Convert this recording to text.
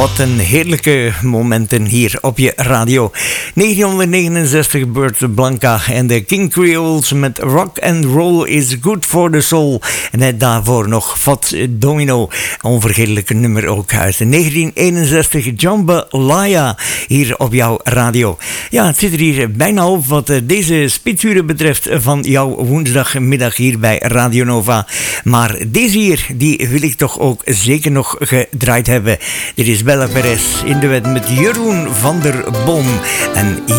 Wat een heerlijke momenten hier op je radio. 1969 Bert Blanca en de King Creoles met Rock and Roll is Good for the Soul. En net daarvoor nog Fats Domino. Onvergetelijke nummer ook uit 1961 Jambalaya hier op jouw radio. Ja, het zit er hier bijna op wat deze spitsuren betreft van jouw woensdagmiddag hier bij Radio Nova. Maar deze hier, die wil ik toch ook zeker nog gedraaid hebben. Dit is Bella Perez in de wet met Jeroen van der Boom. En